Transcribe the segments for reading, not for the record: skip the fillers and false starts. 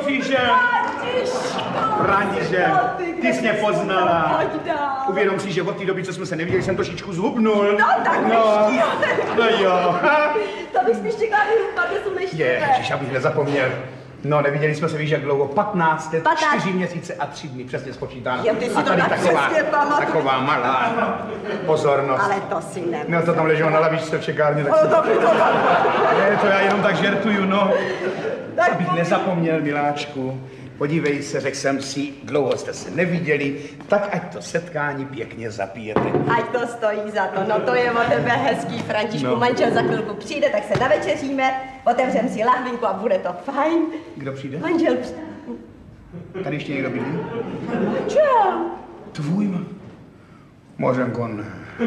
přišel. František, ty jsi mě poznala. Uvědom si, že od té doby, co jsme se neviděli, jsem trošičku zhubnul. No, tak no jo. To bych spíš čekala, že jsou neštěvé. Ježiš, abych nezapomněl. No, neviděli jsme se, víš, jak dlouho? 15 let, 4 měsíce a 3 dny, přesně spočítáno. Jo, ty si to tak přesně pamatuju. Taková malá pozornost. Ale to si nemůžu. No, to tam leželo na lavičce v čekárně, tak ne, to já jenom tak žertuju, no. Abych nezapomněl, miláčku. Podívej se, řekl jsem si, dlouho jste se neviděli, tak ať to setkání pěkně zapijete. Ať to stojí za to, no to je od tebe hezký, Františku. No. Manžel za chvilku přijde, tak se navečeříme, otevřem si lahvinku a bude to fajn. Kdo přijde? Manžel přijde. Tady ještě někdo bydlí? Manžel. Tvůj Mořenko, ne.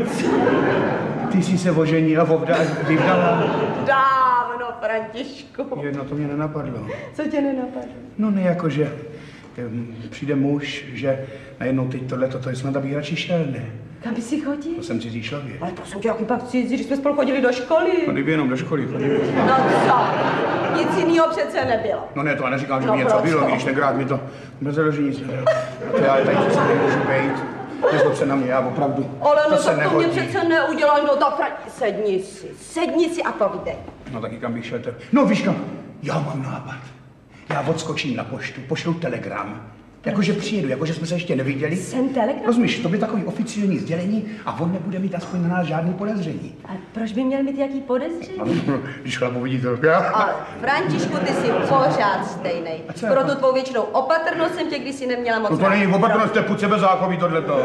Ty jsi se oženila, vyvdala. Dávno, Františku. Jedno to mě nenapadlo. Co tě nenapadlo? No ne, jakože přijde muž, že najednou teď tohleto, je snad, abych radši šel, ne? Kam by si chodil? To jsem cizí člověk. Ale prosím tě, jaký pak cizí, když jsme spolu chodili do školy. No kdyby jenom do školy chodili. No co? Nic jinýho přece nebylo. No ne, to já neříkám, že by něco bylo, když tenkrát mi to nezaloží nic nebylo. A to já tady přece nemůžu bejt. Nezlob se na mě, já opravdu. Ale no to tak to mě přece neudělal, no tak sedni si a povídej. No taky kam bych šel. No víš kam, já mám nápad. Já odskočím na poštu, pošlu telegram. Jakože přijedu, jakože jsme se ještě neviděli. Jsem telegram? Rozumíš, to by takový oficiální sdělení a on nebude mít aspoň na nás žádný podezření. A proč by měl mít jaký podezření? Když chlap uvidí to, já. Ale Františku, ty jsi pořád stejnej. Pro tu tvou většinou opatrnost jsem tě kdysi neměla moc. No to není opatrnost, to je půd sebezáchový tohleto.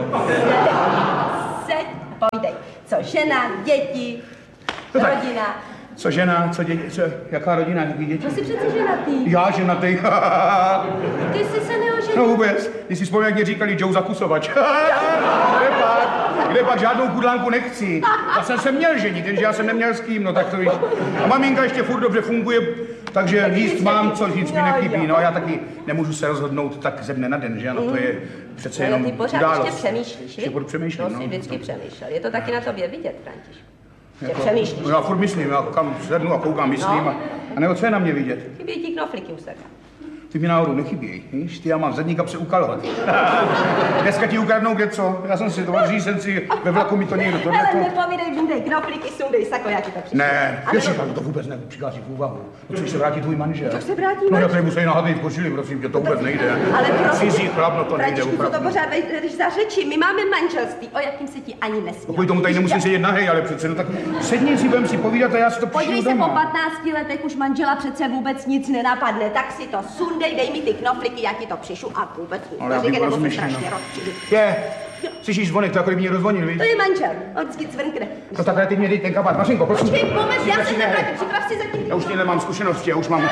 Seď, povídej, co žena, děti, rodina. Co žena, co děti, jaká rodina, jaký děti? To jsi přece ženatý. Já ženatý. Ty jsi se neoženil. No vůbec, když si vzpomínám, jak mě říkali Joe Zakusovač. Kde pak žádnou kudlánku nechci. Já jsem se měl ženit, jenže já jsem neměl s kým, no tak to víš. A maminka ještě furt dobře funguje, takže jíst mám, co nic mi nechybí. No a já taky nemůžu se rozhodnout tak ze dne na den, že ano, to je přece jenom ty pořád událost. ještě přemýšlíš, ještě furt přemýšlím, to jsi vždycky přemýšlel. Je to taky na tobě vidět, Františku. Jako, přemýšlíš. No já furt myslím, já kam sednu a koukám, myslím a nebo co je na mě vidět. Chybí ti knoflíky u sebe. Ty mi náhodou nechybějí, víš? Ty já mám zadní kapse ukalovat. Dneska ti ukradnou něco, já jsem si to řízen si, ve vlaku mi to někdo to. Ale nepovídej, vyndej knoflíky, sundej sako, já ti to přišel. Ne, ještě to vůbec nepřichází v úvahu. No, co se vrátí tvůj manžel? Co se vrátí No manžel? já tady musí nahatný v košili, prosím tě, to vůbec nejde. Ale prosím, cizí chlap, no to nejde Františku, opravdu. to pořád jdeš za řeči, my máme manželství, o jakým se ti ani nesmí. Kvůli tomu tady nemusím sedět nahej, ale přece, no tak sedni si, budem si povídat a já si to Podívej přišlu se, po doma. 15 letech už manžela přece vůbec nic nenapadne, tak si to sundej, dej mi ty knoflíky, já ti to přišu a vůbec nic. Ale já bych rozmyšlel, no. Je, slyšíš zvonek, to jako kdyby mě rozvonil, víš? To je manžel, on vždycky cvrkne. No takhle ty mě dej ten kabát, Mařenko, prosím. Počkej, moment, já se nevrátím, připrav si zatím. Já už nemám zkušenosti, já už mám...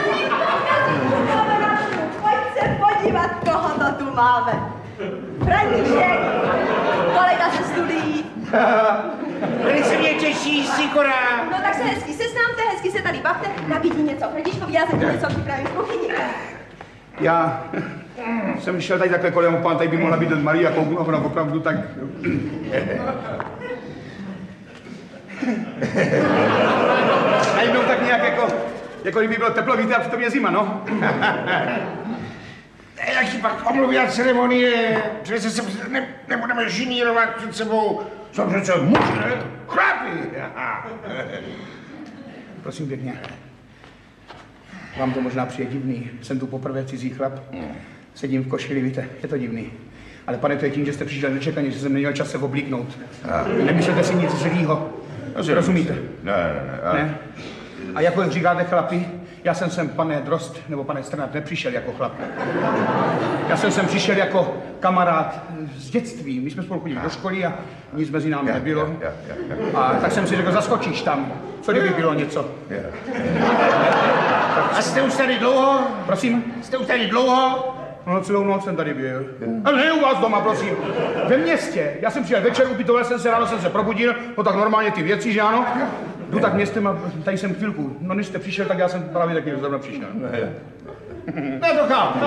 Pojď se podívat, koho to tu máme. František, kolega ze studií. Velice mě těší, Sikora. No tak se hezky seznámte, hezky se tady bavte, nabídí něco Františkovi, já zatím něco připravím v kuchyni. Já jsem šel tady takhle kolem, pán, tady by mohla být Maria Koukunovna, opravdu tak... A jednou tak nějak jako kdyby bylo teplo, víte, a v tom je zima, no. Jak si pak omluví ceremonie, přece se nebudeme žinírovat před sebou. Jsou přece muži, chlapi. Prosím pěkně. Vám to možná přijde divný, jsem tu poprvé cizí chlap. Sedím v košili, víte, je to divný. Ale pane, to je tím, že jste přišel nečekaně, že jsem neměl čas se oblíknout. Nemyslete si nic zlýho. Rozumíte? Ne. A jako říkáte chlapi, já jsem sem, pane Drost, nebo pane Strnad, nepřišel jako chlap. Já jsem sem přišel jako kamarád z dětství. My jsme spolu chodili do školy a nic mezi námi nebylo. A tak jsem si řekl, zaskočíš tam, co kdyby bylo něco. A jste už tady dlouho? Prosím? Jste už tady dlouho? No celou noc jsem tady byl. Ale ne u vás doma, prosím. Ve městě. Já jsem přijel večer, upitoval jsem se, ráno jsem se probudil, no tak normálně ty věci, že ano? Jdu tak městem a tady jsem chvilku. No než jste přišel, tak já jsem právě taky zrovna přišel. Ne, to chápu.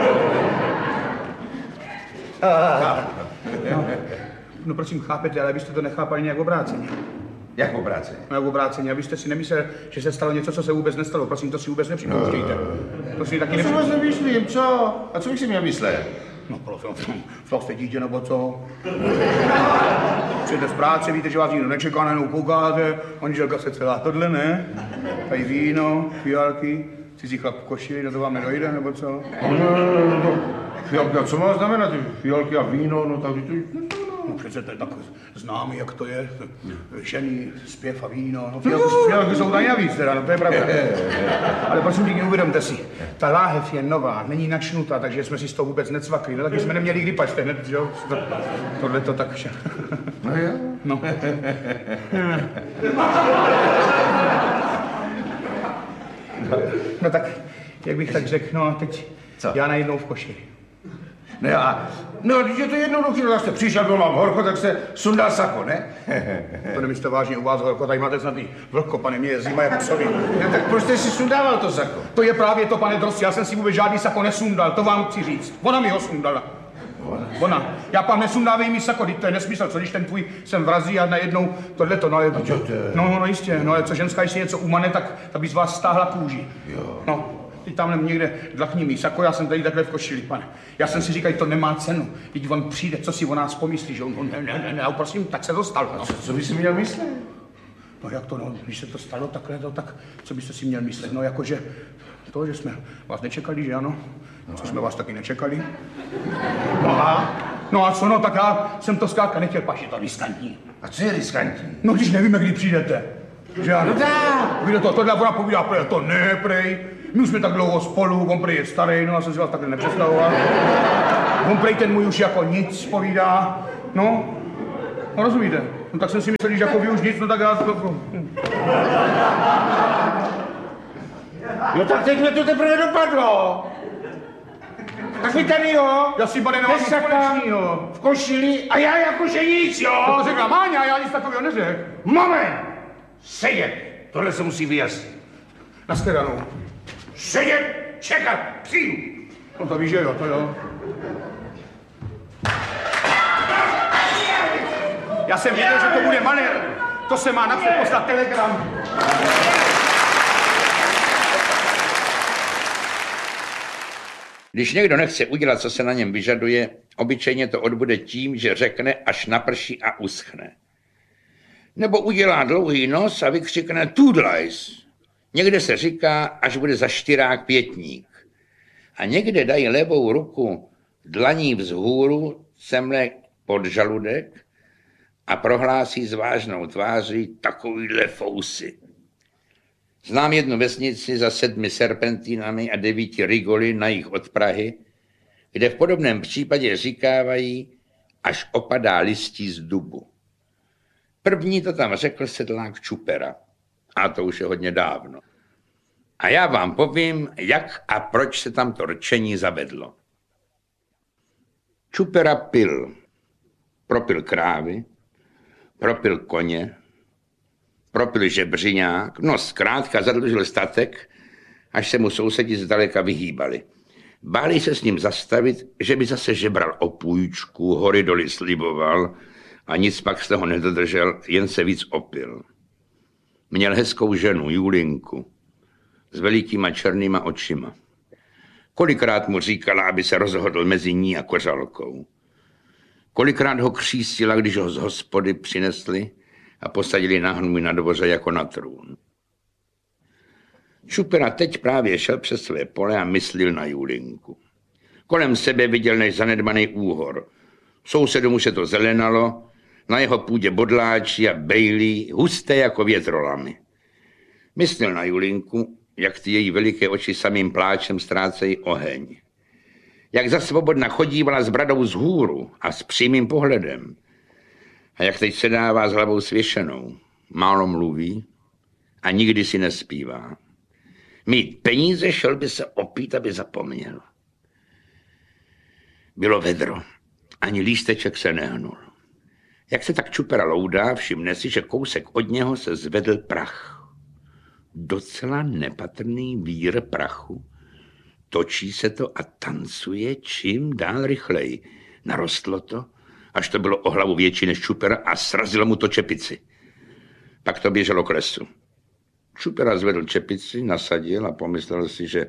No prosím, chápete, ale abyste to nechápali nějak obráceně. Jak obráceně? No jak obráceně, abyste si nemyslel, že se stalo něco, co se vůbec nestalo. Prosím, to si vůbec nepřipouštějte. To si taky Co moc nemyslím, co? A co bych si měl myslet? No, co jste dítě, nebo co? Přijete z práce, víte, že vás nikdo nečeká, najednou koukáte, manželka se celá tohle, ne? Tady víno, fialky, cizí chlap v košili, no to vám nedojde, nebo co? Fialky, a co má znamenat? Fialky a víno, no tak to... No přece to je tak známý, jak to je. Ženy, zpěv a víno. No, fialky jsou tady navíc teda, no to je pravda. Ale prosím tě, uvědomte si, ta láhev je nová, není načnutá, takže jsme si z toho vůbec necvakli. No taky jsme neměli kdy pačte hned, že jo? Tohle to tak vše. No jo. No. No tak, jak bych tak řekl, no teď co? Já najednou v košili. No, když je to jednoduchý, no, jste přišel, bylo vám horko, tak se sundal sako, ne? To nemyslíte vážně u vás horko, tady máte snad vlhko, pane, mě je zima jako psovi. No, tak proč jste si sundával to sako? To je právě to, pane Drosti, já jsem si vůbec žádný sako nesundal, to vám chci říct. Ona mi ho sundala. Ona. Já pán nesundávej mi sako, to je nesmysl, co když ten tvůj sem vrazí a najednou tohleto, no ale... No jistě, no ale co ženská, jestli něco umane, tak by z vás stáhla kůži. Jo. No. Ty tam někde dlachní mý sako, já jsem tady takhle v košili, pane. Já jsem si říkal, to nemá cenu. Teď on přijde, co si o nás pomyslí, že on ne, prosím, tak se to stalo. No. Co by si měl myslet? No jak to, no, když se to stalo takhle, tak co byste si měl myslet? No jakože to, že jsme vás nečekali, že ano? Co jsme vás taky nečekali? No a co, no tak já jsem to zkrátka nechtěl, pač je to riskantní. A co je riskantní? No když nevíme, kdy přijdete. Že ano? No dá. Víte to, tohle ona povídá, to ne, prej. My už jsme tak dlouho spolu, on prej je starý, no já jsem si vás takhle nepředstavoval. On prej ten můj už jako nic povídá, no rozumíte? No tak jsem si myslel, že jako vy už nic, no tak já to... Jo, tak teď mě to teprve dopadlo. Tak vy tady, jo? Já si, pane, nemám nic společnýho. V košili a já jakože nic, jo? To řekla Máňa, já nic takového neřekl. Moment! Sedět! Tohle se musí vyjasnit. Nashledanou. Sedět! Čekat! Přijdu! No to víš, že jo, to jo. Já jsem věděl, že to bude manér. To se má napřed poslat telegram. Když někdo nechce udělat, co se na něm vyžaduje, obyčejně to odbude tím, že řekne, až naprší a uschne. Nebo udělá dlouhý nos a vykřikne tudlajs. Někde se říká, až bude za štyrák pětník. A někde dají levou ruku dlaní vzhůru, semle pod žaludek a prohlásí s vážnou tváří takovýhle fousy. Znám jednu vesnici za 7 serpentínami a 9 rigoly na jih od Prahy, kde v podobném případě říkávají, až opadá listí z dubu. První to tam řekl sedlák Čupera. A to už je hodně dávno. A já vám povím, jak a proč se tam to rčení zavedlo. Čupera pil. Propil krávy, propil koně, propil žebřiňák, no zkrátka zadlužil statek, až se mu sousedi zdaleka vyhýbali. Báli se s ním zastavit, že by zase žebral o půjčku, hory doly sliboval a nic pak z toho nedodržel, jen se víc opil. Měl hezkou ženu, Julinku, s velikýma černýma očima. Kolikrát mu říkala, aby se rozhodl mezi ní a kořalkou. Kolikrát ho křísila, když ho z hospody přinesli a posadili na hnůj na dvoře jako na trůn. Čupera teď právě šel přes své pole a myslil na Julinku. Kolem sebe viděl než zanedbaný úhor. Sousedům už se to zelenalo, na jeho půdě bodláči a bejlí, husté jako větrolamy. Myslil na Julinku, jak ty její veliké oči samým pláčem ztrácejí oheň. Jak za svobodna chodívala s bradou vzhůru a s přímým pohledem. A jak teď se dává s hlavou svěšenou. Málo mluví a nikdy si nespívá. Mít peníze, šel by se opít, aby zapomněl. Bylo vedro. Ani lísteček se nehnul. Jak se tak Čupera loudá, všimne si, že kousek od něho se zvedl prach. Docela nepatrný vír prachu. Točí se to a tancuje čím dál rychleji. Narostlo to, až to bylo o hlavu větší než Čupera a srazilo mu to čepici. Pak to běželo k lesu. Čupera zvedl čepici, nasadil a pomyslel si, že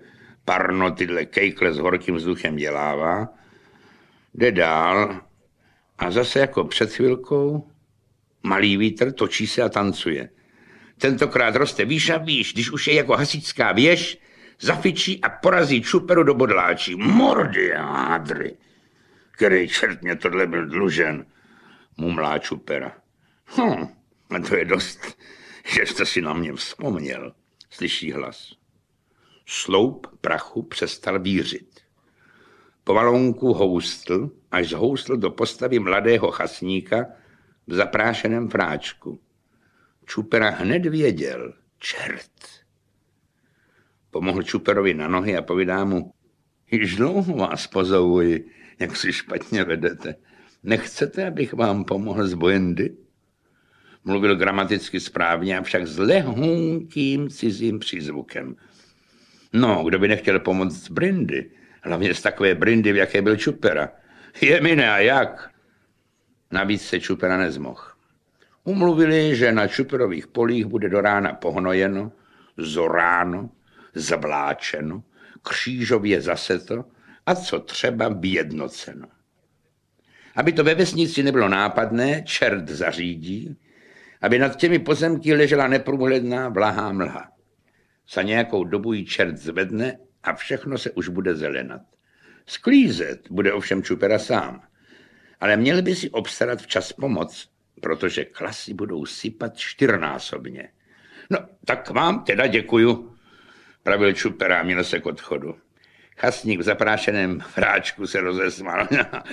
Parno tyhle kejkle s horkým vzduchem dělává, jde dál a zase jako před chvilkou malý vítr točí se a tancuje. Tentokrát roste výš a výš, když už je jako hasičská věž, zafičí a porazí Čuperu do bodláčí. Mordy a hádry. Který čert mě tohle byl dlužen, mumlá Čupera. A to je dost, že jste si na mě vzpomněl, slyší hlas. Sloup prachu přestal vířit. Pomalonku houstl, až zhoustl do postavy mladého chasníka v zaprášeném fráčku. Čupera hned věděl, čert. Pomohl Čuperovi na nohy a povídá mu, již dlouho vás pozovuji, jak si špatně vedete. Nechcete, abych vám pomohl s bojendy? Mluvil gramaticky správně, avšak s lehonkým cizím přízvukem. No, kdo by nechtěl pomoct s brindy? Hlavně z takové brindy, v jaké byl Čupera. Je mi ne a jak? Navíc se Čupera nezmohl. Umluvili, že na Čuperových polích bude do rána pohnojeno, zoráno, zavláčeno, křížově zaseto a co třeba vyjednoceno. Aby to ve vesnici nebylo nápadné, čert zařídí, aby nad těmi pozemky ležela neprůhledná vlahá mlha. Za nějakou dobu ji čert zvedne a všechno se už bude zelenat. Sklízet bude ovšem Čupera sám, ale měl by si obstarat včas pomoc, protože klasy budou sypat 4násobně. No, tak vám teda děkuju, pravil Čupera a měl se k odchodu. Chasník v zaprášeném fráčku se rozesmál.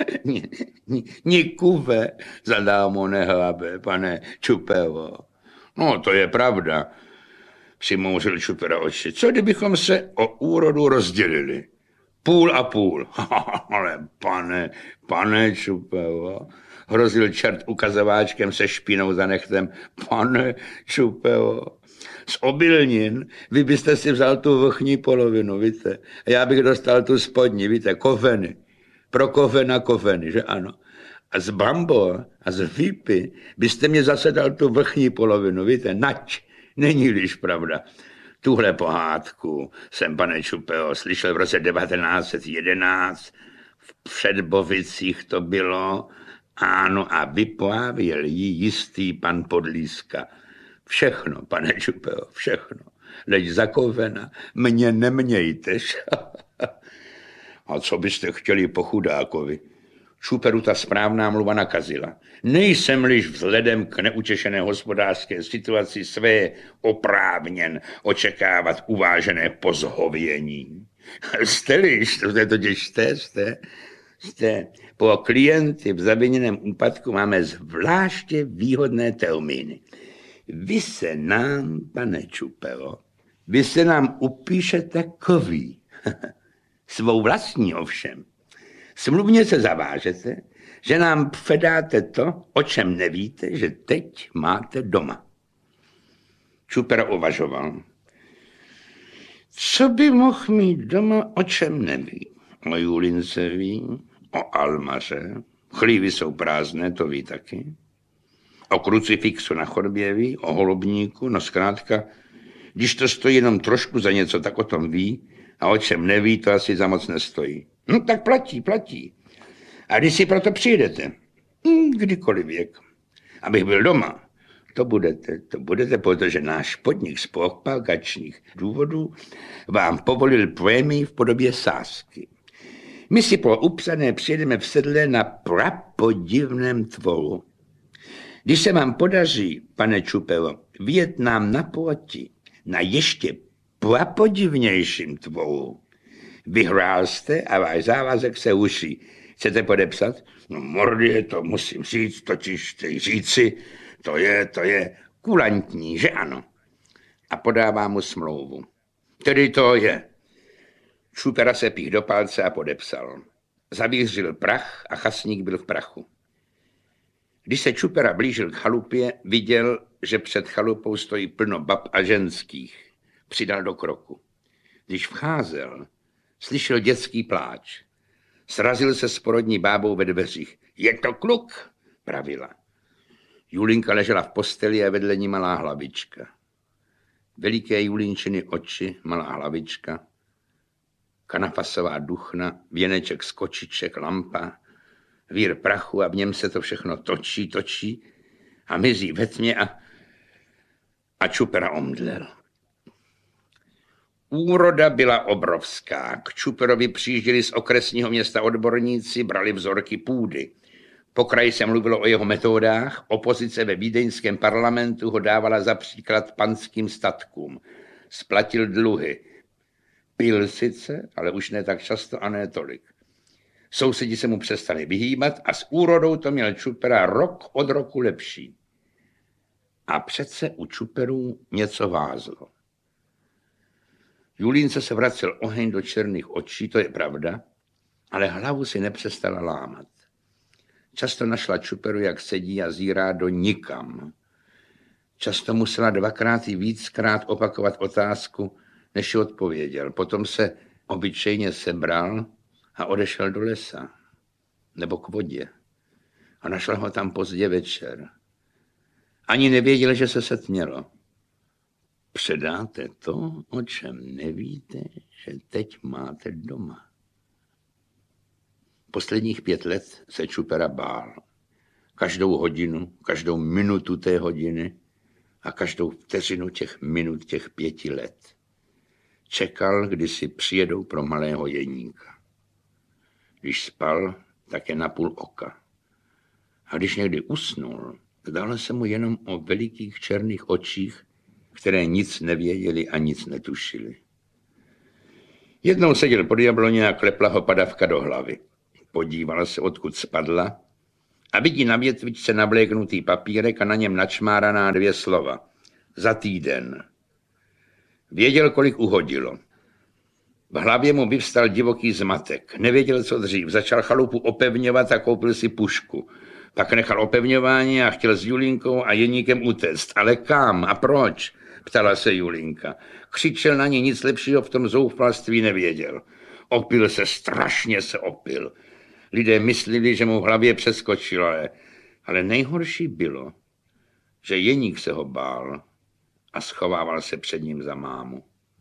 Nikuve, zadámo nehlábe, pane Čupevo. No, to je pravda, přimouřil Čupera oči. Co kdybychom se o úrodu rozdělili? Půl a půl. Ale pane Čupevo, hrozil čert ukazováčkem se špínou za nechtem. Pane Čupevo, z obilnin vy byste si vzal tu vrchní polovinu, víte? A já bych dostal tu spodní, víte, kofeny. Pro kofena kofeny, že ano? A z bambor a z výpy byste mě zase dal tu vrchní polovinu, víte? Nať, není-liž pravda. Tuhle pohádku jsem, pane Čupeo, slyšel v roce 1911. V Předbovicích to bylo. Ano, a vyprávěl ji jistý pan Podlíska. Všechno, pane Čupeo, všechno. Leď zakovena, mě nemějtež. A co byste chtěli po chudákovi? Čuperu ta správná mluva nakazila. Nejsem-liž vzhledem k neutěšené hospodářské situaci své oprávněn očekávat uvážené pozhovění. Jste-liž, jste. Po klienty v zaviněném úpadku máme zvláště výhodné termíny. Vy se nám, pane Čupero, vy se nám upíšete kový. Svou vlastní ovšem. Smluvně se zavážete, že nám předáte to, o čem nevíte, že teď máte doma. Čupera uvažoval. Co by mohl mít doma, o čem neví? O Julince ví, o almaře, chlívy jsou prázdné, to ví taky. O krucifixu na chodbě ví, o holubníku, no zkrátka, když to stojí jenom trošku za něco, tak o tom ví, a o čem neví, to asi za moc nestojí. No tak platí. A když si proto přijdete, kdykoliv věk, abych byl doma, to budete, protože náš podnik z propagačních důvodů vám povolil prémii v podobě sázky. My si pro upsané přijedeme v sedle na prapodivném tvoru. Když se vám podaří, pane Čupero, vyjet nám naproti na ještě prapodivnějším tvoru, vyhrál jste a váš závazek se uší. Chcete podepsat? No mordy, to musím říct, totiž říci, to je kulantní, že ano? A podává mu smlouvu. Tedy to je. Čupera se pích do palce a podepsal. Zavířil prach a chasník byl v prachu. Když se Čupera blížil k chalupě, viděl, že před chalupou stojí plno bab a ženských. Přidal do kroku. Když vcházel, slyšel dětský pláč. Srazil se s porodní bábou ve dveřích. Je to kluk, pravila. Julinka ležela v posteli a vedle ní malá hlavička. Veliké Julinčiny oči, malá hlavička. kanafasová duchna, věneček z kočiček, lampa, vír prachu a v něm se to všechno točí a mizí ve tmě a Čupera omdlel. Úroda byla obrovská. K Čuperovi přijížděli z okresního města odborníci, brali vzorky půdy. Po kraji se mluvilo o jeho metodách, opozice ve vídeňském parlamentu ho dávala za příklad panským statkům. Splatil dluhy. Pil sice, ale už ne tak často a ne tolik. Sousedi se mu přestali vyhýbat a s úrodou to měl Čupera rok od roku lepší. A přece u Čuperů něco vázlo. Julínce se vracel oheň do černých očí, to je pravda, ale hlavu si nepřestala lámat. Často našla Čuperu, jak sedí a zírá do nikam. Často musela dvakrát i víckrát opakovat otázku, než ji odpověděl. Potom se obyčejně sebral a odešel do lesa nebo k vodě. A našla ho tam pozdě večer. Ani nevěděl, že se setmělo. Předáte to, o čem nevíte, že teď máte doma. Posledních 5 let se Čupera bál. Každou hodinu, každou minutu té hodiny a každou vteřinu těch minut těch 5 let. Čekal, kdy si přijedou pro malého Jeníka. Když spal, tak je na půl oka. A když někdy usnul, zdálo se mu jenom o velikých černých očích, které nic nevěděli a nic netušili. Jednou seděl pod jabloně a klepla ho padavka do hlavy. Podívala se, odkud spadla a vidí na větvičce navléknutý papírek a na něm načmáraná 2 slova. Za týden. Věděl, kolik uhodilo. V hlavě mu vyvstal divoký zmatek. Nevěděl, co dřív. Začal chalupu opevňovat a koupil si pušku. Pak nechal opevňování a chtěl s Julínkou a Jeníkem utéct. Ale kam a proč? Ptala se Julínka. Křičel na ní, nic lepšího v tom zoufalství nevěděl. Opil se, strašně se opil. Lidé mysleli, že mu v hlavě přeskočilo, ale nejhorší bylo, že Jeník se ho bál a schovával se před ním za mámu.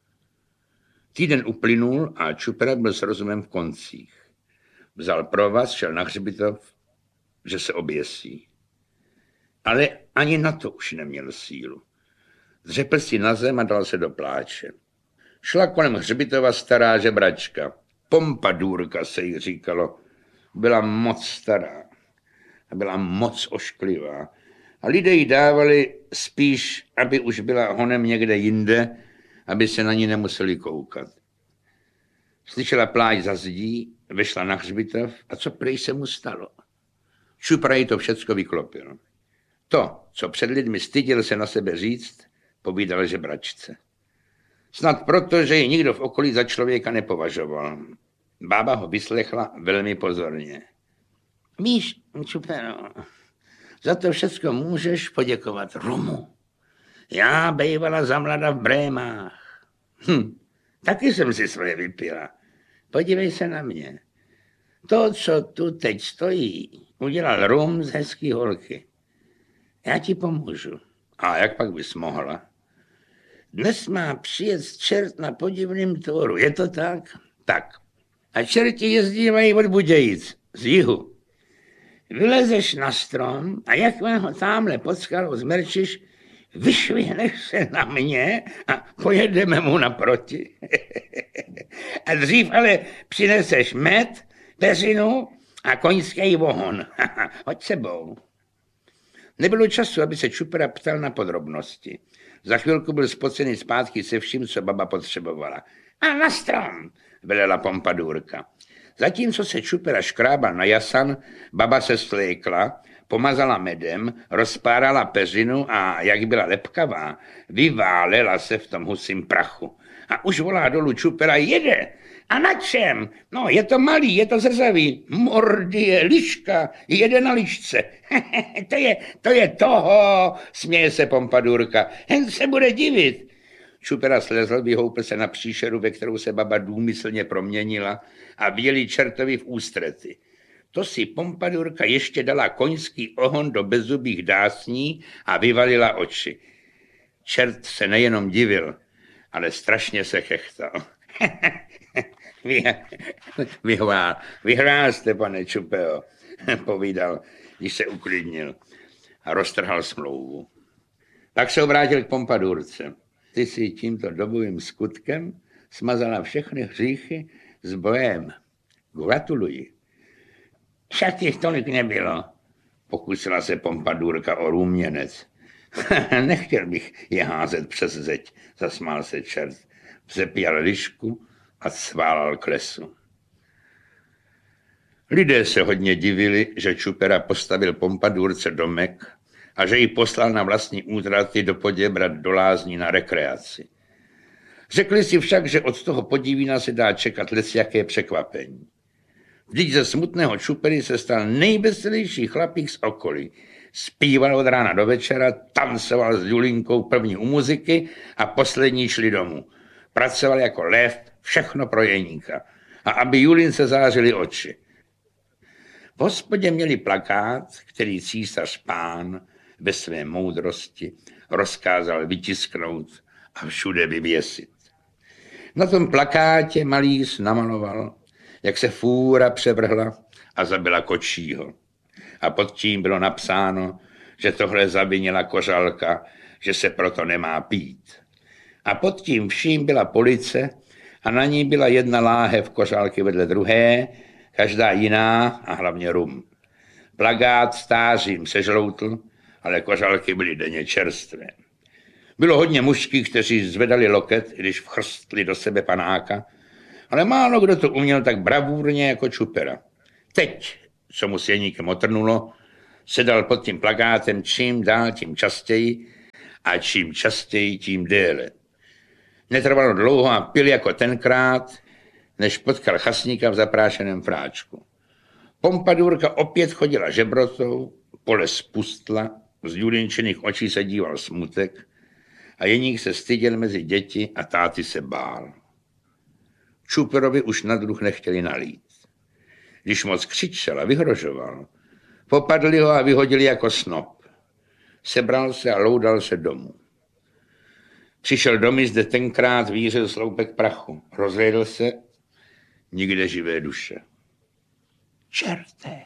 Týden uplynul a Čupera byl s rozumem v koncích. Vzal provaz, šel na hřbitov, že se oběsí. Ale ani na to už neměl sílu. Dřepl si na zem a dal se do pláče. Šla kolem hřbitova stará žebračka. Pompadůrka se jí říkalo. Byla moc stará a byla moc ošklivá. A lidé jí dávali spíš, aby už byla honem někde jinde, aby se na ní nemuseli koukat. Slyšela pláč za zdí, vešla na hřbitov a co prej se mu stalo? Čupra jí to všecko vyklopil. To, co před lidmi styděl se na sebe říct, povídal žebračce. Snad proto, že ji nikdo v okolí za člověka nepovažoval. Bába ho vyslechla velmi pozorně. Víš, Čupero, za to všecko můžeš poděkovat Rumu. Já bejvala za mlada v Brémách. Taky jsem si svoje vypila. Podívej se na mě. To, co tu teď stojí, udělal Rum z hezký holky. Já ti pomůžu. A jak pak bys mohla? Dnes má přijet čert na podivným tvoru. Je to tak? Tak. A čerti jezdívají od Budějic, z jihu. Vylezeš na strom a jakmile ho támhle pod skalou zmerčíš, vyšvihneš se na mě a pojedeme mu naproti. A dřív ale přineseš med, peřinu a koňský vohon. Hoď sebou. Nebylo času, aby se Čupera ptal na podrobnosti. Za chvilku byl spocený zpátky se vším, co baba potřebovala. A na strom, velela Pompadůrka. Zatímco se Čupera škrábal na jasan, baba se svlékla, pomazala medem, rozpárala peřinu a, jak byla lepkavá, vyválela se v tom husím prachu. A už volá dolů Čupera, jede. A na čem? No, je to malý, je to zrzavý. Mordie, liška, jede na lišce. to je toho, směje se Pompadůrka. Hen se bude divit. Čupera slezl, vyhoupl se na příšeru, ve kterou se baba důmyslně proměnila a věli čertovi v ústrety. To si Pompadůrka ještě dala koňský ohon do bezzubých dásní a vyvalila oči. Čert se nejenom divil, ale strašně se chechtal. Vyhrál jste, pane Čupeo, povídal, když se uklidnil a roztrhal smlouvu. Pak se obrátil k Pompadource. Ty si tímto dobovým skutkem smazala všechny hříchy s bojem. Gratuluji. Však těch tolik nebylo. Pokusila se Pompadourka o růměnec. Nechtěl bych je házet přes zeď, zasmál se čert. Vzepěl lišku a sválal k lesu. Lidé se hodně divili, že Čupera postavil Pompadource domek a že ji poslal na vlastní útraty do Poděbrad do lázní na rekreaci. Řekli si však, že od toho Podívína se dá čekat lecjaké překvapení. Vždyť ze smutného Čupery se stal nejveselější chlapík z okolí. Zpíval od rána do večera, tancoval s Julinkou první u muziky a poslední šli domů. Pracoval jako lev, všechno pro Jeníka. A aby Julince zářily oči. V hospodě měli plakát, který císař pán ve své moudrosti rozkázal vytisknout a všude vyvěsit. Na tom plakátě malíř namaloval, jak se fůra převrhla a zabila kočího. A pod tím bylo napsáno, že tohle zavinila kořalka, že se proto nemá pít. A pod tím vším byla police a na ní byla jedna láhev kořálky vedle druhé, každá jiná a hlavně rum. Plakát stářím se žloutl, ale kořálky byly denně čerstvé. Bylo hodně mužských, kteří zvedali loket, když vchrstli do sebe panáka, ale málo kdo to uměl tak bravurně jako Čupera. Teď, co mu s Jeníkem otrnulo, sedal pod tím plakátem čím dál tím častěji a čím častěji tím déle. Netrvalo dlouho a pil jako tenkrát, než potkal chasníka v zaprášeném fráčku. Pompadourka opět chodila žebrotou, pole spustla, z Julinčiných očí se díval smutek a Jeník se styděl mezi děti a táty se bál. Čuperovi už na druh nechtěli nalít. Když moc křičel a vyhrožoval, popadli ho a vyhodili jako snop. Sebral se a loudal se domů. Přišel domů, zde tenkrát vířil sloupek prachu. Rozhlédl se, nikde živé duše. Čerté!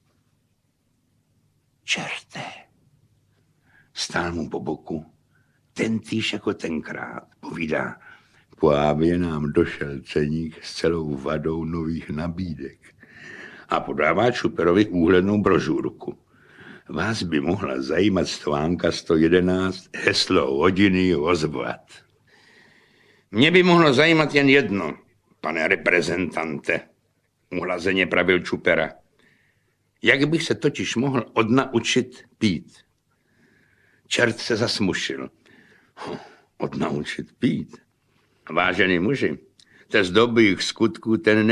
Čerté! Stál mu po boku, tentýž jako tenkrát, povídá, právě nám došel ceník s celou vadou nových nabídek a podává Čuperovi úhlednou brožurku. Vás by mohla zajímat stvánka 111 heslo hodiny ozvat. Mě by mohlo zajímat jen jedno, pane reprezentante, uhlazeně pravil Čupera. Jak bych se totiž mohl odnaučit pít? Čert se zasmušil. Odnaučit pít? Vážení muži, to z dobrých skutků ten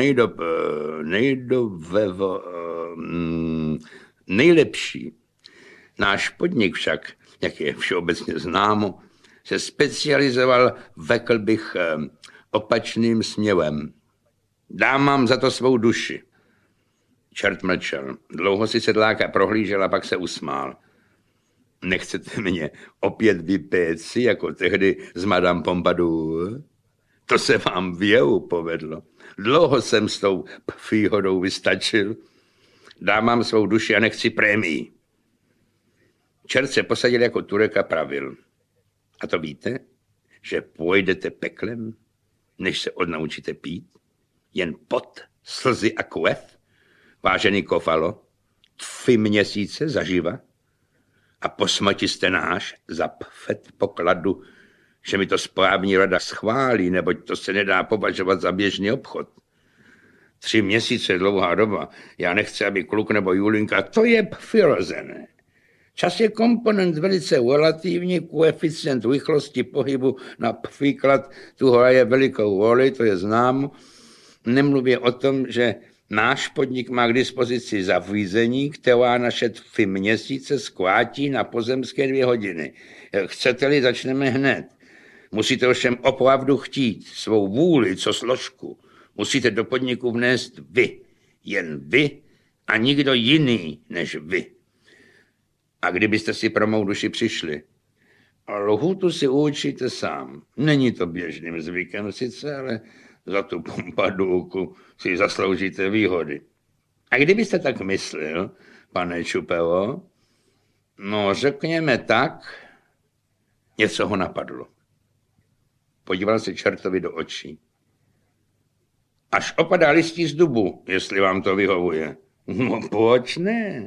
nejlepší. Náš podnik však, jak je všeobecně známo, se specializoval, řekl bych, opačným směrem. Dám vám za to svou duši. Čert mlčel. Dlouho si sedláka prohlížel a pak se usmál. Nechcete mě opět vypéci, jako tehdy s Madame Pompadour? To se vám věu povedlo. Dlouho jsem s tou příhodou vystačil. Dám vám svou duši a nechci prémii. Čert se posadil jako Turek a pravil. A to víte, že půjdete peklem, než se odnaučíte pít? Jen pot, slzy a krev? Vážený Kofalo, 3 měsíce zaživa? A po smrti jste náš za předpokladu, že mi to správní rada schválí, neboť to se nedá považovat za běžný obchod. 3 měsíce je dlouhá doba. Já nechci, aby kluk nebo Julinka, to je přirozené. Čas je komponent velice relativní, koeficient rychlosti pohybu například tu hraje velikou roli, to je známo. Nemluvě o tom, že náš podnik má k dispozici zařízení, která naše 3 měsíce zkrátí na pozemské 2 hodiny. Chcete-li, začneme hned. Musíte ovšem opravdu chtít svou vůli, co složku. Musíte do podniku vnést vy. Jen vy a nikdo jiný než vy. A kdybyste si pro mou duši přišli, lhůtu si určíte sám. Není to běžným zvykem sice, ale za tu pompadůlku si zasloužíte výhody. A kdybyste tak myslel, pane Čupevo, no řekněme tak, něco ho napadlo. Podíval se čertovi do očí. Až opadá listí z dubu, jestli vám to vyhovuje. No proč ne?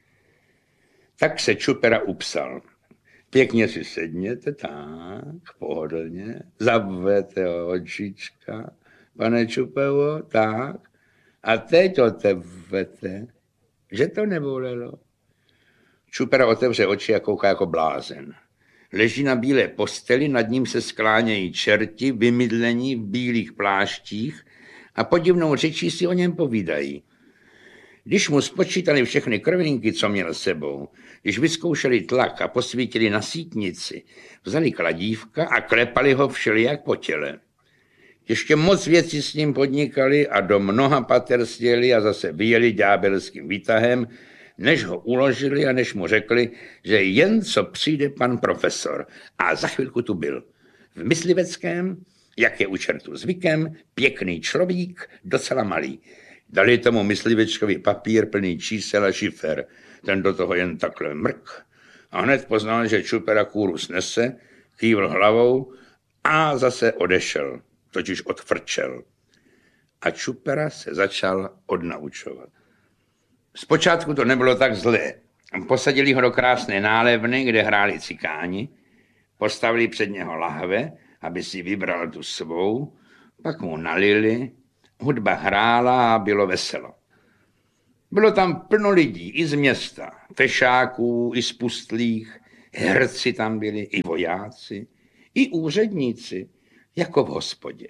Tak se Čupera upsal. Pěkně si sedněte, tak, pohodlně, zavřete očička, pane Čupevo, tak. A teď otevřete, že to nebolelo. Čupera otevře oči a kouká jako blázen. Leží na bílé posteli, nad ním se sklánějí čerti, vymydlení v bílých pláštích a podivnou řečí si o něm povídají. Když mu spočítali všechny krvinky, co měl sebou, když vyzkoušeli tlak a posvítili na sítnici, vzali kladívka a klepali ho všelijak po těle. Ještě moc věcí s ním podnikali a do mnoha pater sjeli a zase vyjeli ďábelským výtahem, než ho uložili a než mu řekli, že jen co přijde pan profesor. A za chvilku tu byl. V mysliveckém, jak je u čertu zvykem, pěkný človík, docela malý. Dali tomu myslivečkovi papír plný čísel a šifer. Ten do toho jen takhle mrk a hned poznal, že Čupera kůru snese, kývl hlavou a zase odešel, totiž odfrčel. A Čupera se začal odnaučovat. Zpočátku to nebylo tak zlé. Posadili ho do krásné nálevny, kde hráli cikáni, postavili před něho lahve, aby si vybral tu svou, pak mu nalili, hudba hrála a bylo veselo. Bylo tam plno lidí, i z města, fešáků, i z pustlých, herci tam byli, i vojáci, i úředníci, jako v hospodě.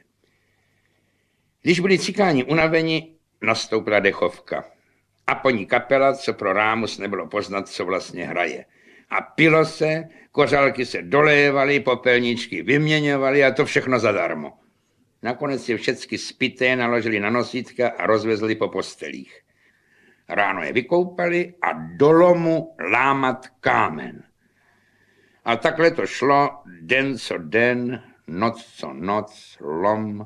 Když byli cikáni unaveni, nastoupila dechovka. A po ní kapela, co pro rámus nebylo poznat, co vlastně hraje. A pilo se, kořálky se dolévaly, popelničky vyměňovaly a to všechno zadarmo. Nakonec je všecky spité naložili na nosítka a rozvezli po postelích. Ráno je vykoupali a do lomu lámat kámen. A takhle to šlo den co den, noc co noc, lom,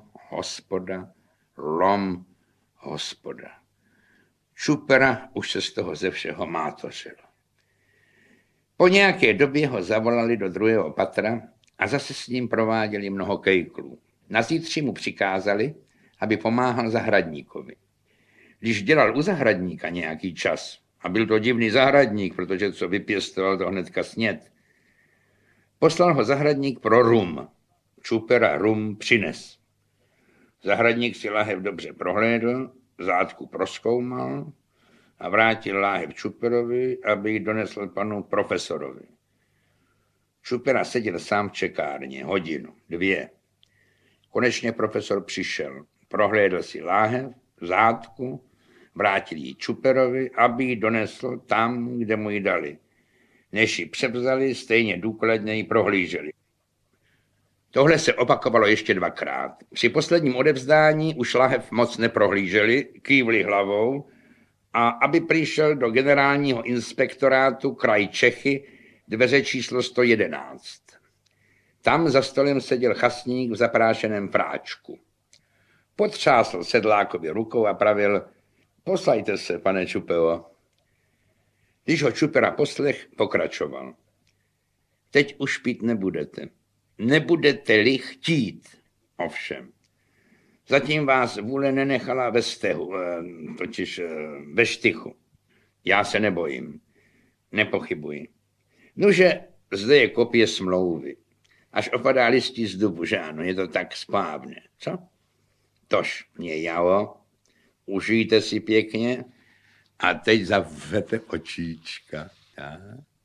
hospoda. Čupera už se z toho ze všeho mátořil. Po nějaké době ho zavolali do druhého patra a zase s ním prováděli mnoho kejklů. Na zítři mu přikázali, aby pomáhal zahradníkovi. Když dělal u zahradníka nějaký čas, a byl to divný zahradník, protože co vypěstoval, to hnedka snět, poslal ho zahradník pro rum. Čupera rum přines. Zahradník si láhev dobře prohlédl, zátku prozkoumal a vrátil láhev Čuperovi, aby ji donesl panu profesorovi. Čupera seděl sám v čekárně, hodinu, 2. Konečně profesor přišel, prohlédl si láhev, zátku, vrátil ji Čuperovi, aby ji donesl tam, kde mu ji dali. Než ji převzali, stejně důkladně ji prohlíželi. Tohle se opakovalo ještě 2krát. Při posledním odevzdání už láhev moc neprohlíželi, kývli hlavou a aby přišel do generálního inspektorátu kraj Čechy, dveře číslo 111. Tam za stolem seděl chasník v zaprášeném fráčku. Potřásl sedlákovi rukou a pravil: poslajte se, pane Čupevo. Když ho Čupera poslech, pokračoval: teď už pít nebudete. Nebudete-li chtít, ovšem. Zatím vás vůle nenechala ve stehu, totiž ve štychu. Já se nebojím, nepochybuji. Nože zde je kopie smlouvy. Až opadá listí z dubu, že ano, je to tak správně, co? Tož mě jalo, užijte si pěkně a teď zavřete očíčka. Tak.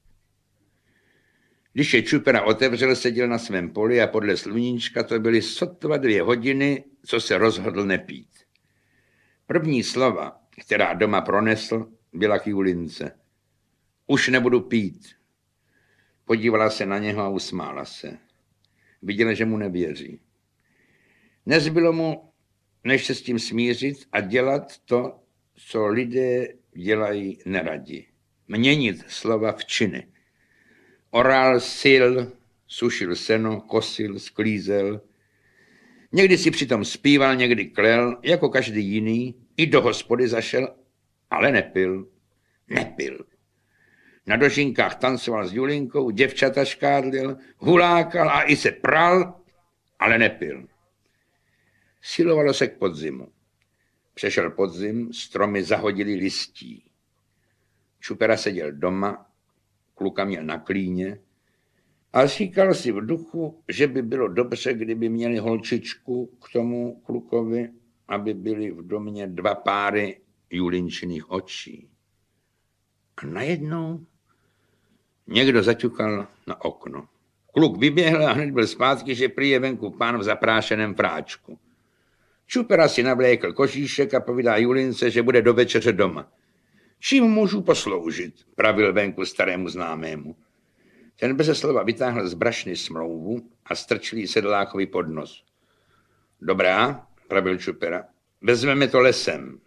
Když je Čupera otevřel, seděl na svém poli a podle sluníčka to byly sotva 2 hodiny, co se rozhodl nepít. První slova, která doma pronesl, byla k Julince. Už nebudu pít. Podívala se na něho a usmála se. Viděla, že mu nevěří. Nezbylo mu, než se s tím smířit a dělat to, co lidé dělají neradi. Měnit slova v činy. Oral sil, sušil seno, kosil, sklízel. Někdy si přitom zpíval, někdy klel, jako každý jiný, i do hospody zašel, ale nepil. Nepil. Na dožinkách tancoval s Julinkou, děvčata škádlil, hulákal a i se pral, ale nepil. Silovalo se k podzimu. Přešel podzim, stromy zahodili listí. Čupera seděl doma, kluka měl na klíně a říkal si v duchu, že by bylo dobře, kdyby měli holčičku k tomu klukovi, aby byly v domě 2 páry Julinčiných očí. A najednou někdo zaťukal na okno. Kluk vyběhl a hned byl zpátky, že prý je venku pán v zaprášeném fráčku. Čupera si navlékl kožíšek a povídá Julince, že bude do večeře doma. Čím můžu posloužit, pravil venku starému známému. Ten beze slova vytáhl z brašny smlouvu a strčil jí sedlákovi pod nos. Dobrá, pravil Čupera, vezmeme to lesem.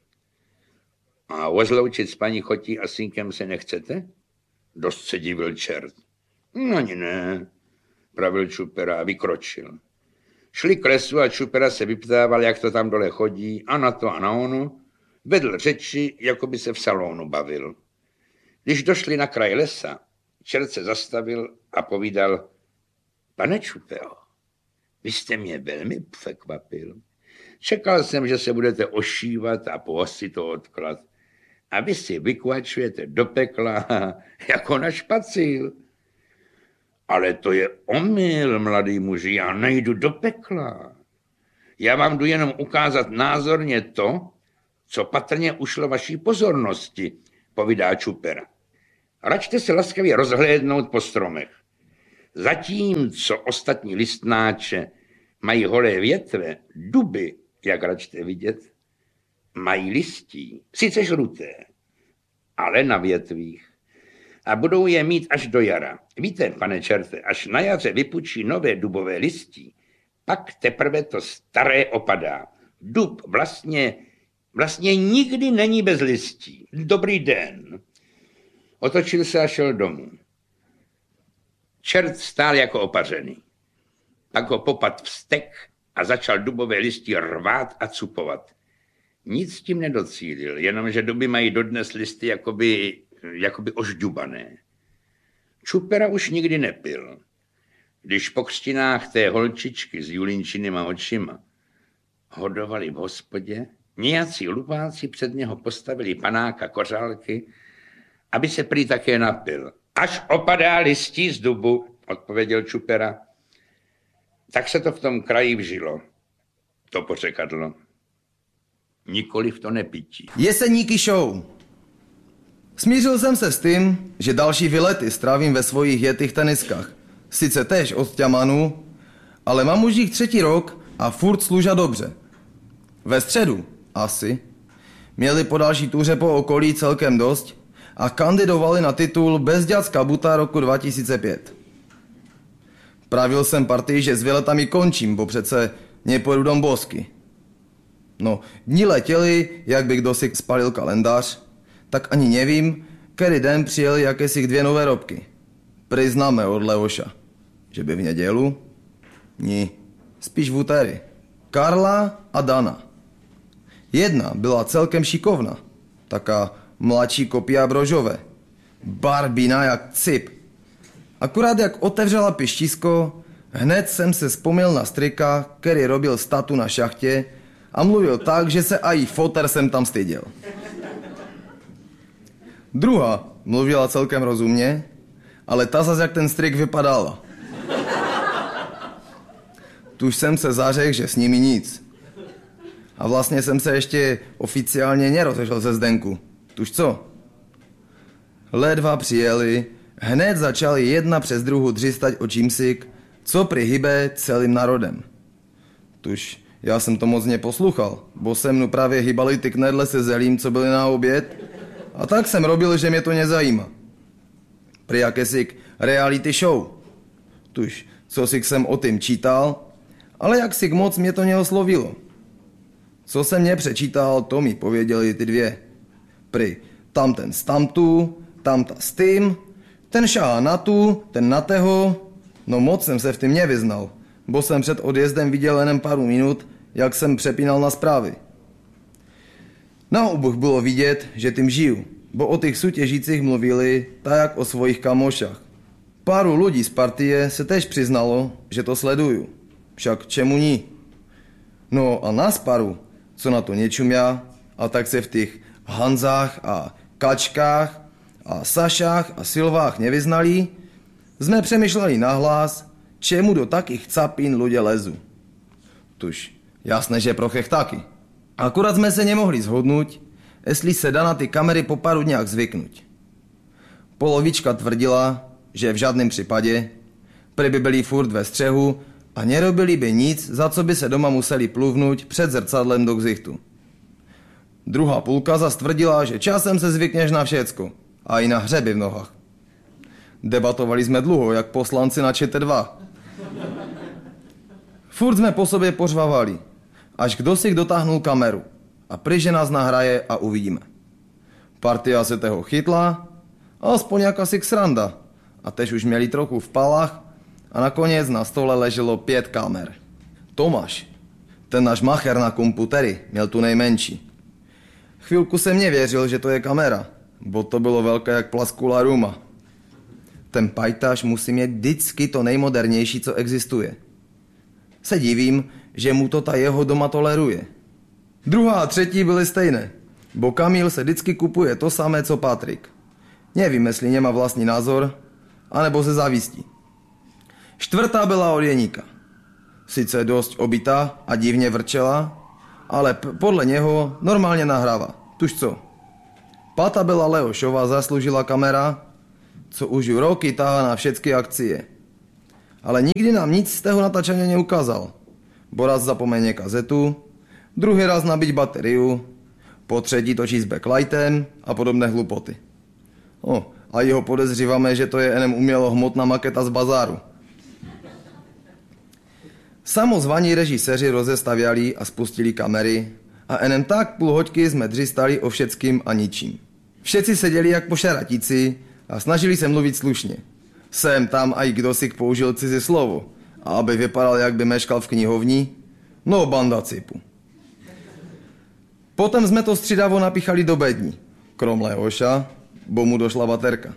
A ozloučit s paní Chotí a synkem se nechcete? Dost se divil čert. Ani ne, pravil Čupera a vykročil. Šli k lesu a Čupera se vyptával, jak to tam dole chodí, a na to a na ono. Vedl řeči, jako by se v salonu bavil. Když došli na kraj lesa, čert se zastavil a povídal, pane Čupero, vy jste mě velmi překvapil. Čekal jsem, že se budete ošívat a pohosit to odklad. A vy si vykvačujete do pekla jako na špacíl. Ale to je omyl, mladý muži, já nejdu do pekla. Já vám jdu jenom ukázat názorně to, co patrně ušlo vaší pozornosti, povídá Čupera. Račte se laskavě rozhlédnout po stromech. Zatímco ostatní listnáče mají holé větve, duby, jak račte vidět, mají listí, sice žluté, ale na větvích. A budou je mít až do jara. Víte, pane čerte, až na jaře vypučí nové dubové listí, pak teprve to staré opadá. Dub vlastně nikdy není bez listí. Dobrý den. Otočil se a šel domů. Čert stál jako opařený. Pak ho popad vztek a začal dubové listí rvát a cupovat. Nic s tím nedocílil, jenomže duby mají dodnes listy jakoby ožďubané. Čupera už nikdy nepil. Když po křtinách té holčičky s Julinčinýma očima hodovali v hospodě, nějací lupáci před něho postavili panáka kořálky, aby se prý také napil. Až opadá listí z dubu, odpověděl Čupera. Tak se to v tom kraji vžilo. To pořekadlo. Nikoliv to nepití. Jeseníky show. Smířil jsem se s tím, že další vylety strávím ve svojich jetých teniskách. Sice též od ťamanu, ale mám už jich 3. rok a furt služa dobře. Ve středu, asi, měli po další túře po okolí celkem dost a kandidovali na titul Bezďacka buta roku 2005. Pravil jsem partii, že s vyletami končím, bo přece nepojedu dom bosky. No, dní letěli, jak by kdo si spalil kalendář, tak ani nevím, který den přijeli jakési 2 nové robky. Priznáme od Leoša. Že by v nedělu? Ní, spíš v úterý. Karla a Dana. Jedna byla celkem šikovná, taká mladší kopia Brožové. Barbina jak cip. Akurát jak otevřela pištisko, hned jsem se vzpomněl na strika, který robil statu na šachtě a mluvil tak, že se aj foter jsem tam styděl. Druhá mluvila celkem rozumně, ale ta zas jak ten strik vypadala. Tuž jsem se zařekl, že s nimi nic. A vlastně jsem se ještě oficiálně nerozešel ze Zdenku. Tuž co? Ledva přijeli, hned začali jedna přes druhou dřistať o čímsik, co přihybe celým národem. Tuž já jsem to moc neposlouchal, bo se mnou právě hýbali ty knedle se zelím, co byly na oběd, a tak jsem robil, že mě to nezajímá. Pri jakési reality show. Tuž, co si jsem o tím čítal, ale jak si moc mě to neoslovilo. Co jsem nepřečítal, to mi pověděli ty 2. Pri tamten z tamtu, tamta s tím, ten šahá na tu, ten na teho, no moc jsem se v tím nevyznal. bo jsem před odjezdem viděl jenom pár minut, jak jsem přepínal na zprávy. Na oboch bylo vidět, že tím žiju, bo o těch soutěžících mluvili tak jak o svojich kamošách. Páru lidí z partie se tež přiznalo, že to sleduju. Však čemu ní? No a nás paru, co na to nečumia, a tak se v těch Hanzách a Kačkách a Sašách a Silvách nevyznali, jsme přemýšleli nahlas, čemu do takých capín lidé lezu. Tuž, jasné, že prochech taky. Akurát jsme se nemohli zhodnout, jestli se dá na ty kamery po paru dňách zvyknout. Polovička tvrdila, že v žádném případě, prý by byli furt ve střehu a nerobili by nic, za co by se doma museli pluvnout před zrcadlem do ksichtu. Druhá půlka zas tvrdila, že časem se zvykneš na všecko a i na hřeby v nohách. Debatovali jsme dlouho, jak poslanci na ČT2. Furt jsme po sobě pořvávali, až kdo si dotáhnul kameru a prý, že nás nahraje a uvidíme. Partia se toho chytla, aspoň jakási sranda, a tež už měli trochu v palách a nakonec na stole leželo 5 kamer. Tomáš, ten náš macher na komputery, měl tu nejmenší. Chvilku jsem nevěřil, že to je kamera, bo to bylo velké jak plaskula ruma. Ten pajtaš musí mít vždycky to nejmodernější, co existuje. Se divím, že mu to ta jeho doma toleruje. Druhá a třetí byly stejné, bo Kamil se vždycky kupuje to samé, co Patrik. Nevím, jestli nemá vlastní názor, anebo se zavistí. Čtvrtá byla od Jeníka. Sice dost obytá a divně vrčela, ale podle něho normálně nahrává. Tuž co? Pátá byla Leošova, zasloužila kamera, co už roky tahá na všechny akcie. Ale nikdy nám nic z toho natáčení neukázal. Bo raz zapomene kazetu, druhý raz nabít bateriu, po třetí točí s backlightem a podobné hlupoty. A jeho podezříváme, že to je jenom umělohmotná maketa z bazáru. Samozvaní režiséři rozestavěli a spustili kamery a enem tak půl hoďky jsme dřistali o všetkým a ničím. Všetci seděli jak po šaratici a snažili se mluvit slušně. Sem tam a i kdo si použil cizí slovo, a aby vypadal, jak by meškal v knihovni, no banda cipu. Potom jsme to střídavo napíchali do bední, krom Leoša, bo mu došla baterka.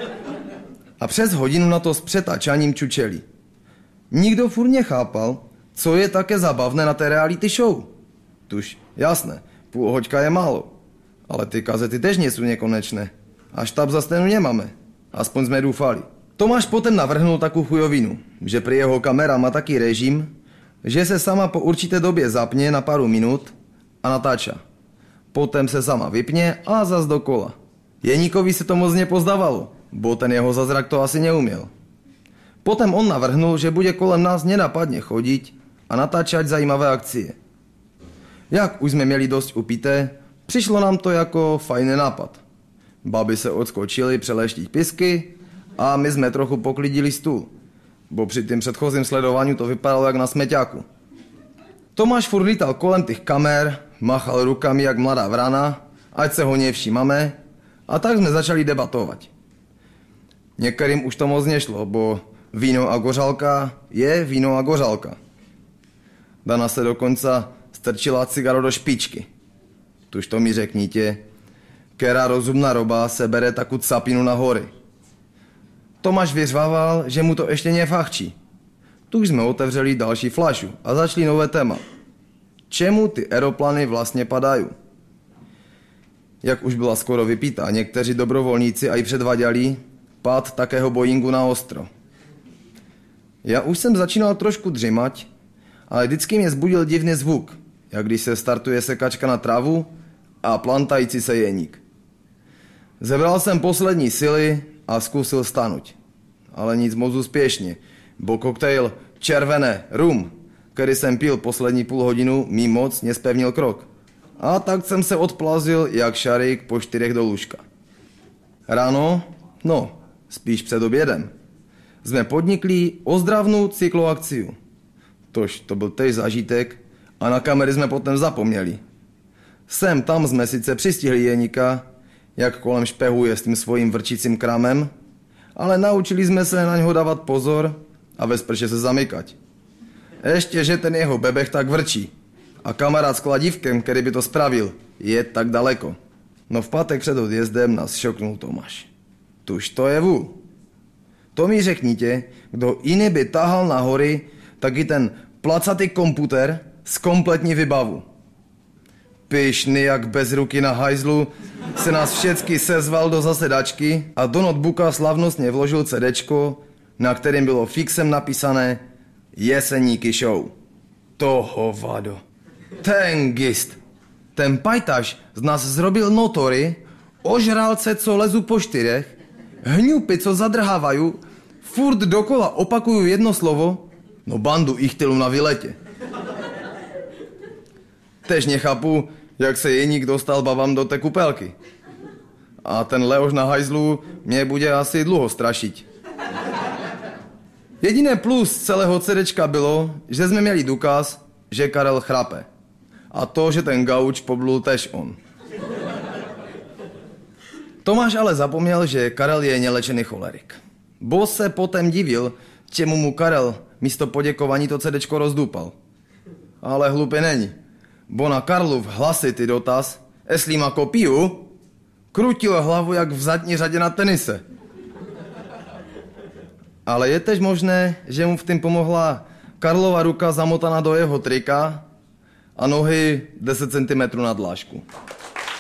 A přes hodinu na to s přetáčaním čučeli. Nikdo furt nechápal, co je také zabavné na té reality show. Tuž, jasné, půl hoďka je málo, ale ty kazety tež nejsou nekonečné. A štáb za stenu nemáme, aspoň jsme doufali. Tomáš potom navrhnul takovou chujovinu, že pri jeho kamera má taký režim, že se sama po určité době zapne na pár minut a natáča. Potom se sama vypne a zas dokola. Jeníkovi se to moc nepozdávalo, bo ten jeho zázrak to asi neuměl. Potom on navrhnul, že bude kolem nás nenapadně chodit a natáčať zajímavé akcie. Jak už jsme měli dost upité, přišlo nám to jako fajný nápad. Baby se odskočili přeleštit pisky a my jsme trochu poklidili stůl, bo při tím předchozím sledování to vypadalo jak na smeťáku. Tomáš furt lítal kolem těch kamer, machal rukami jak mladá vrana, ať se ho nevšímame, a tak jsme začali debatovat. Některým už to moc nešlo, bo víno a gořálka je víno a gořálka. Dana se dokonce strčila cigaru do špičky. Tuž to mi řeknite, která rozumná roba se bere taku capinu na hory. Tomáš vyřvával, že mu to ještě nefachčí. Tuž jsme otevřeli další flašu a začali nové téma. Čemu ty aeroplany vlastně padají? Jak už byla skoro vypítá, někteří dobrovolníci aj předvaděli pád takého Boeingu na ostro. Já už jsem začínal trošku dřimať, ale vždycky mě zbudil divný zvuk, jak když se startuje sekačka na trávu a plantající se jeník. Zebral jsem poslední sily a zkusil stanout. Ale nic moc úspěšně, bo koktejl červené rum, který jsem pil poslední půl hodinu, mi moc nespevnil krok. A tak jsem se odplazil jak šarík po 4 do lůžka. Ráno, spíš před obědem, jsme podnikli ozdravnou cykloakciu. Tož to byl tež zážitek a na kamery jsme potom zapomněli. Sem tam jsme sice přistihli Jeníka, jak kolem špehuje s tím svým vrčícím kramem, ale naučili jsme se na něho dávat pozor a ve sprše se zamykať. Ještě, že ten jeho bebech tak vrčí. A kamarád s kladívkem, který by to spravil, je tak daleko. No v pátek před odjezdem nás šoknul Tomáš. Tuž to je vůl. To mi řeknite, kdo jiný by tahal na hory taky ten placatý komputer s kompletní vybavu. Pyšný jak bez ruky na hajzlu se nás všecky sezval do zasedačky a do notebooka slavnostně vložil CDčko, na kterém bylo fixem napísané Jeseníky show. Toho vado. Ten gist. Ten pajtaš z nás zrobil notory, ožralce, co lezu po štyrech, hňupy, co zadrhávají, furt dokola opakují jedno slovo, no bandu ichtylů na výletě. Tež nechápu, jak se Jeník dostal babám do té kupelky. A ten Leoš na hajzlu mě bude asi dlouho strašit. Jediné plus celého CDčka bylo, že jsme měli důkaz, že Karel chrape. A to, že ten gauč poblul tež on. Tomáš ale zapomněl, že Karel je nelečený cholerik. Bo se potom divil, čemu mu Karel místo poděkování to CDčko rozdupal. Ale hlupý není. Bo na Karlův hlasitý dotaz, jestli má kopiu, krutil hlavu jak v zadní řadě na tenise. Ale je tež možné, že mu v tom pomohla Karlova ruka zamotaná do jeho trika a nohy 10 cm na dlážku.